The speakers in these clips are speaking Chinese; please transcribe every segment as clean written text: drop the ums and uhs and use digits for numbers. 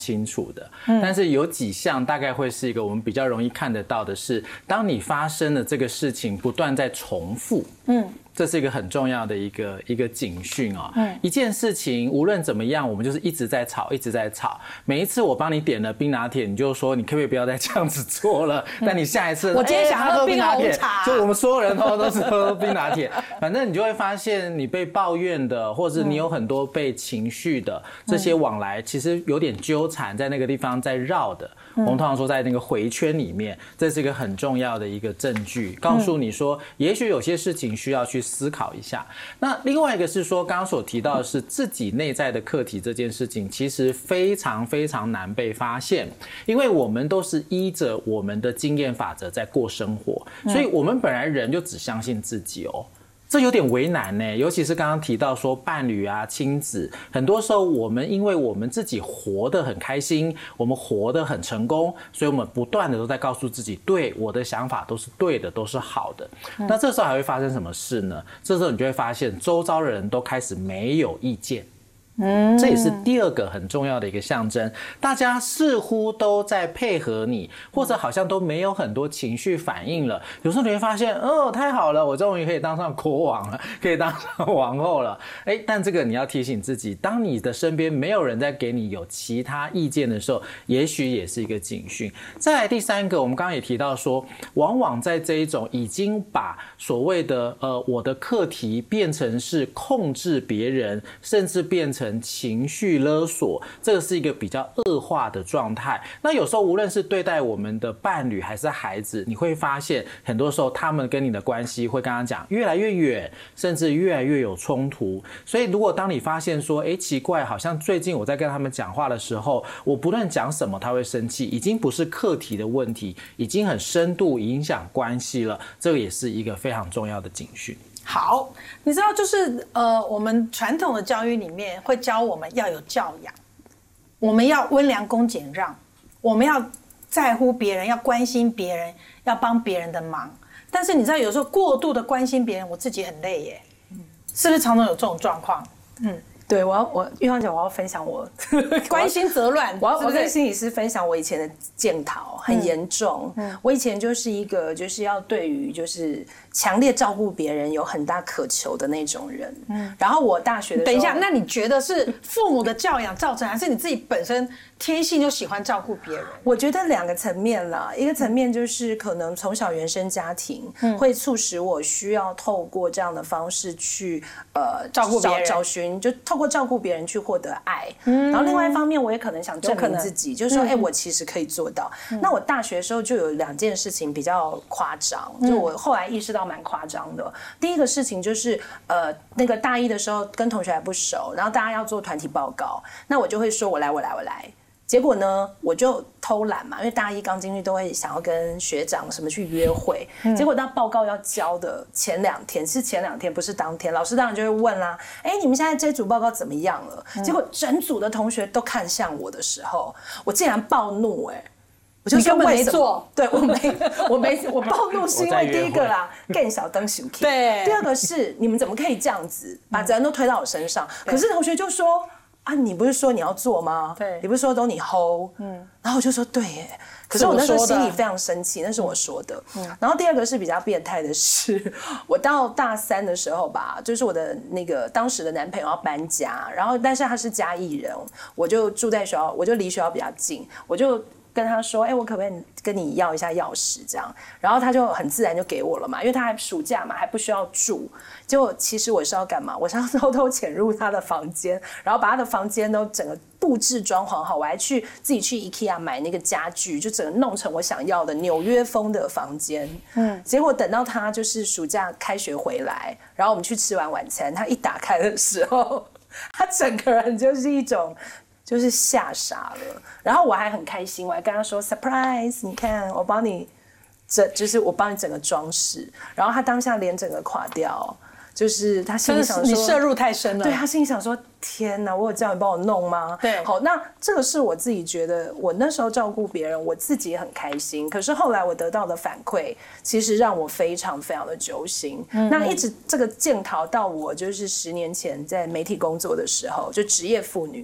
清楚的，但是有几项大概会是一个我们比较容易看得到的是，当你发生的这个事情不断在重复，这是一个很重要的一个警讯哦。一件事情无论怎么样，我们就是一直在吵，一直在吵。每一次我帮你点了冰拿铁，你就说你可不可以不要再这样子做了？但你下一次， 我今天想喝冰红茶， 就我们所有人都是喝冰拿铁。反正你就会发现，你被抱怨的，或者你有很多被情绪的这些往来，其实有点纠缠在那个地方在绕的。我们通常说在那个回圈里面，这是一个很重要的一个证据，告诉你说，也许有些事情需要去思考一下。那另外一个是说，刚刚所提到的是自己内在的课题这件事情，其实非常非常难被发现，因为我们都是依着我们的经验法则在过生活，所以我们本来人就只相信自己哦。这有点为难呢，尤其是刚刚提到说伴侣啊、亲子，很多时候我们因为我们自己活得很开心，我们活得很成功，所以我们不断的都在告诉自己，对，我的想法都是对的，都是好的。那这时候还会发生什么事呢？这时候你就会发现，周遭的人都开始没有意见。这也是第二个很重要的一个象征，大家似乎都在配合你，或者好像都没有很多情绪反应了。有时候你会发现，太好了，我终于可以当上国王了，可以当上王后了。但这个你要提醒自己，当你的身边没有人在给你有其他意见的时候，也许也是一个警讯。再来第三个，我们刚刚也提到说，往往在这一种已经把所谓的我的课题变成是控制别人，甚至变成情绪勒索，这个是一个比较恶化的状态。那有时候无论是对待我们的伴侣还是孩子，你会发现很多时候他们跟你的关系会刚刚讲越来越远，甚至越来越有冲突。所以如果当你发现说奇怪，好像最近我在跟他们讲话的时候，我不论讲什么他会生气，已经不是课题的问题，已经很深度影响关系了，这个也是一个非常重要的警讯。 好，你知道就是我们传统的教育里面会教我们要有教养，我们要温良恭俭让，我们要在乎别人，要关心别人，要帮别人的忙。但是你知道有时候过度的关心别人，我自己很累耶，是不是常常有这种状况？ 对，玉芳姐，我要分享我关心则乱。 我跟心理师分享我以前的检讨很严重。我以前就是一个就是要对于就是强烈照顾别人有很大渴求的那种人。然后我大学的时候， 等一下，那你觉得是父母的教养造成，还是你自己本身天性就喜欢照顾别人？ 我觉得两个层面啦，一个层面就是可能从小原生家庭会促使我需要透过这样的方式去照顾别人， 找寻，就透过照顾别人去获得爱。然后另外一方面，我也可能想证明自己，就是说，我其实可以做到。那我大学的时候就有两件事情比较夸张，就我后来意识到蛮夸张的。第一个事情就是那个大一的时候跟同学还不熟，然后大家要做团体报告，那我就会说我来。结果呢，我就偷懒嘛，因为大一刚进去都会想要跟学长什么去约会。结果当报告要交的前两天，不是当天，老师当然就会问啦，你们现在这组报告怎么样了？结果整组的同学都看向我的时候，我竟然暴怒我就说你根本没做， 对，我暴怒是因为第一个啦，更小灯生气， 对， 第二个是你们怎么可以这样子把责任都推到我身上？可是同学就说。你不是说你要做吗？ 对， 你不是说都你 hold？然后我就说对耶。可是我那时候心里非常生气，那是我说的。然后第二个是比较变态的是，我到大三的时候吧，就是我的那个当时的男朋友要搬家，然后但是他是嘉义人，我就住在学校，我就离学校比较近，我就跟他说，我可不可以跟你要一下钥匙这样？然后他就很自然就给我了嘛，因为他还暑假嘛，还不需要住。结果其实我是要干嘛？我是要偷偷潜入他的房间，然后把他的房间都整个布置装潢好，我还自己去 IKEA 买那个家具，就整个弄成我想要的纽约风的房间。结果等到他就是暑假开学回来，然后我们去吃完晚餐，他一打开的时候，他整个人就是一种。就是吓傻了，然后我还很开心，我还跟他说 surprise， 你看我帮你，就是我帮你整个装饰，然后他当下脸整个垮掉，就是他心里想说你摄入太深了， 对他心里想说天哪，我有叫你帮我弄吗？ 对， 好，那这个是我自己觉得我那时候照顾别人，我自己也很开心，可是后来我得到的反馈，其实让我非常非常的揪心。那一直这个检讨到我就是10年前在媒体工作的时候，就职业妇女。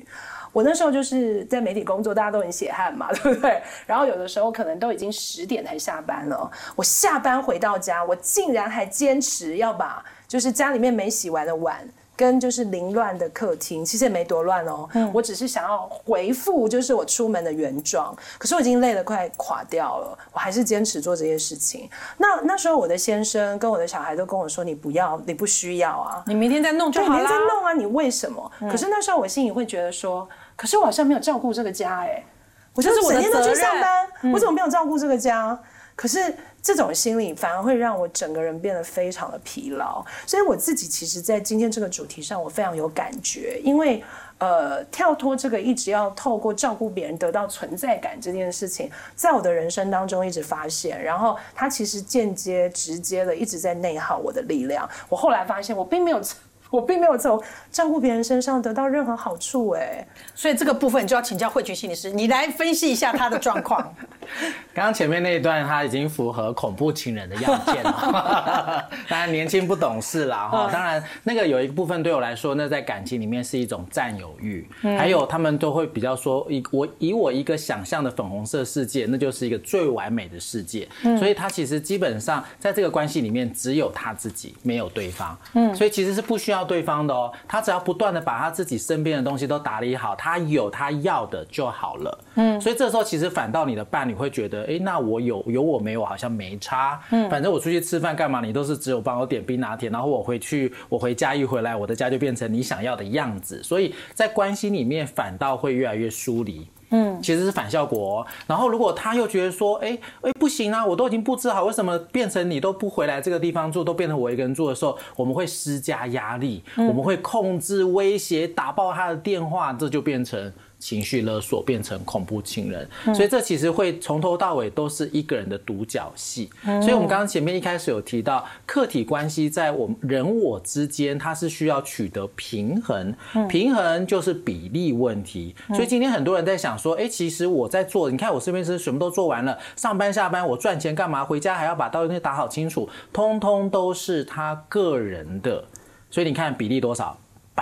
我那时候就是在媒体工作，大家都很血汗嘛，对不对？然后有的时候可能都已经10点才下班了，我下班回到家，我竟然还坚持要把就是家里面没洗完的碗跟就是凌乱的客厅，其实也没多乱哦，我只是想要回复就是我出门的原状，可是我已经累得快垮掉了，我还是坚持做这些事情。那时候我的先生跟我的小孩都跟我说，你不要，你不需要啊， 你明天再弄就好了， 明天再弄啊，你为什么？可是那时候我心里会觉得说，可是我好像没有照顾这个家我就是整天都去上班，我怎么没有照顾这个家？可是这种心理反而会让我整个人变得非常的疲劳，所以我自己其实在今天这个主题上我非常有感觉，因为跳脱这个一直要透过照顾别人得到存在感这件事情，在我的人生当中一直发现，然后它其实间接直接的一直在内耗我的力量。我后来发现我并没有从照顾别人身上得到任何好处所以这个部分就要请教慧群心理师，你来分析一下他的状况。 刚刚前面那一段他已经符合恐怖情人的要件了，当然年轻不懂事啦哈。当然那个有一部分对我来说，那在感情里面是一种占有欲，还有他们都会比较说，以我一个想象的粉红色世界，那就是一个最完美的世界，所以他其实基本上在这个关系里面只有他自己，没有对方，所以其实是不需要对方的哦，他只要不断的把他自己身边的东西都打理好，他有他要的就好了。所以这时候其实反倒你的伴侣会觉得，那我有我没有好像没差，反正我出去吃饭干嘛，你都是只有帮我点冰拿铁，然后我回家一回来，我的家就变成你想要的样子，所以在关系里面反倒会越来越疏离。其实是反效果然后如果他又觉得说，不行啊，我都已经布置好，为什么变成你都不回来这个地方住，都变成我一个人住的时候，我们会施加压力，我们会控制、威胁、打爆他的电话，这就变成情绪勒索，变成恐怖情人。所以这其实会从头到尾都是一个人的独角戏。所以我们刚刚前面一开始有提到，客体关系在我们人我之间，它是需要取得平衡，平衡就是比例问题。所以今天很多人在想说，其实我在做，你看我身边是什么都做完了，上班下班我赚钱干嘛，回家还要把东西打好清楚，通通都是他个人的。所以你看比例多少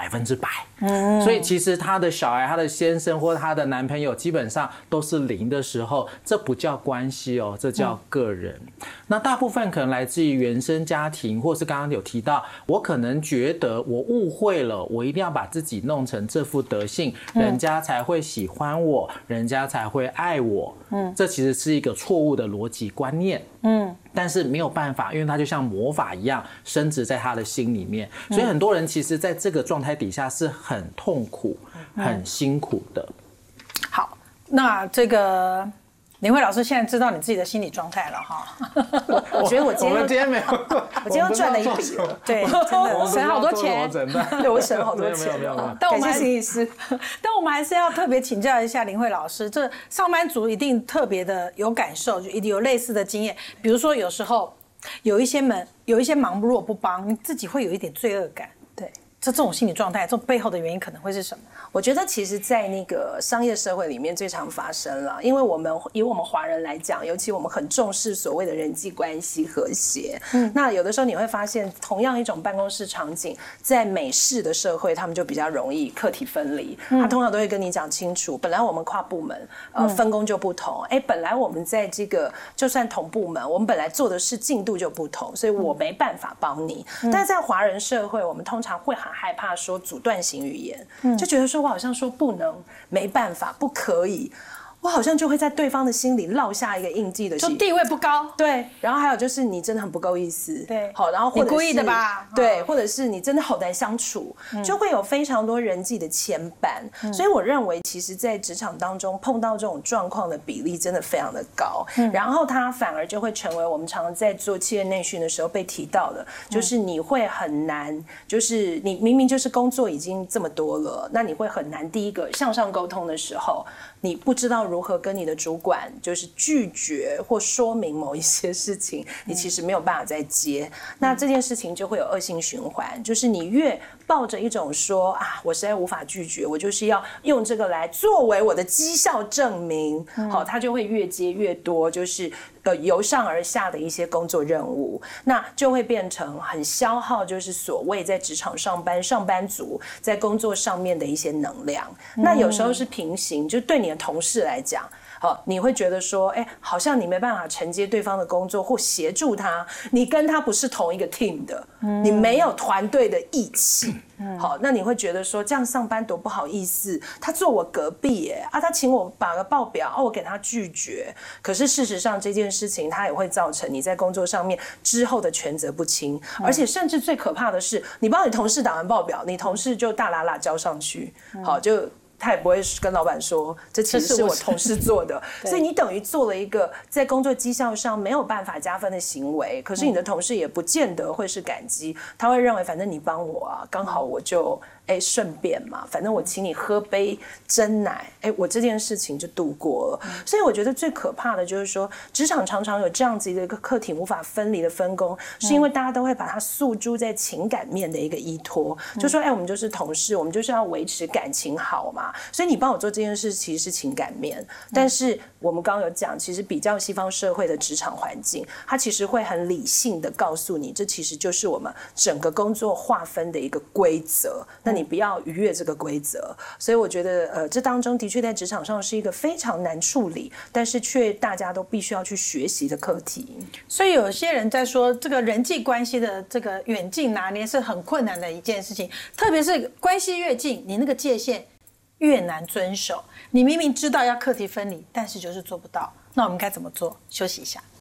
？100%，所以其实他的小孩、他的先生或他的男朋友基本上都是0的时候，这不叫关系哦，这叫个人。那大部分可能来自于原生家庭，或是刚刚有提到，我可能觉得我误会了，我一定要把自己弄成这副德性，人家才会喜欢我，人家才会爱我。这其实是一个错误的逻辑观念。但是没有办法，因为它就像魔法一样深植在他的心里面，所以很多人其实在这个状态底下是很痛苦、很辛苦的。 好，那这个林慧老师现在知道你自己的心理状态了哈。 我觉得我今天没有， 我今天又赚了一笔了， 对，真的省好多钱， 对我省好多钱。 没有。 但我们感谢心理师， 但我们还是要特别请教一下林慧老师，这上班族一定特别的有感受，就一定有类似的经验。比如说有时候有一些忙如果不帮，你自己会有一点罪恶感。 对。 这种心理状态，这种背后的原因可能会是什么？ 我觉得其实在那个商业社会里面最常发生了，因为以我们华人来讲，尤其我们很重视所谓的人际关系和谐。那有的时候你会发现，同样一种办公室场景，在美式的社会，他们就比较容易课题分离。他通常都会跟你讲清楚，本来我们跨部门分工就不同，本来我们在这个就算同部门，我们本来做的事进度就不同，所以我没办法帮你。但是在华人社会，我们通常会很害怕说阻断型语言，就觉得说我好像说不能、没办法、不可以，我好像就会在对方的心里烙下一个印记的， 就地位不高。 对，然后还有就是你真的很不够意思， 对， 好，然后或者是你故意的吧？ 对，或者是你真的好难相处，就会有非常多人际的牵绊。所以我认为，其实，在职场当中碰到这种状况的比例真的非常的高，然后它反而就会成为我们常常在做企业内训的时候被提到的，就是你会很难，就是你明明就是工作已经这么多了，那你会很难第一个向上沟通的时候，你不知道如何跟你的主管就是拒绝或说明某一些事情，你其实没有办法再接，那这件事情就会有恶性循环，就是你越抱着一种说啊，我实在无法拒绝，我就是要用这个来作为我的绩效证明，好，他就会越接越多，就是由上而下的一些工作任务，那就会变成很消耗，就是所谓在职场上班族在工作上面的一些能量。那有时候是平行，就对你的同事来讲，你会觉得说，好像你没办法承接对方的工作或协助他，你跟他不是同一个 team 的，你没有团队的义气。好，那你会觉得说这样上班多不好意思，他坐我隔壁他请我把个报表我给他拒绝。可是事实上这件事情它也会造成你在工作上面之后的权责不清，而且甚至最可怕的是，你帮你同事打完报表，你同事就大喇喇交上去，好，就他也不会跟老板说这其实是我同事做的，所以你等于做了一个在工作绩效上没有办法加分的行为，可是你的同事也不见得会是感激，他会认为反正你帮我啊，刚好我就顺便嘛，反正我请你喝杯珍奶，我这件事情就度过了。所以我觉得最可怕的就是说，职场常常有这样子的一个课题无法分离的分工，是因为大家都会把它诉诸在情感面的一个依托，就说我们就是同事，我们就是要维持感情好嘛，所以你帮我做这件事其实是情感面。但是我们刚刚有讲，其实比较西方社会的职场环境，它其实会很理性的告诉你，这其实就是我们整个工作划分的一个规则，那你不要逾越这个规则。所以我觉得这当中的确在职场上是一个非常难处理，但是却大家都必须要去学习的课题。 所以有些人在说这个人际关系的这个远近拿捏是很困难的一件事情，特别是关系越近，你那个界限越难遵守。你明明知道要课题分离，但是就是做不到。那我们该怎么做？休息一下。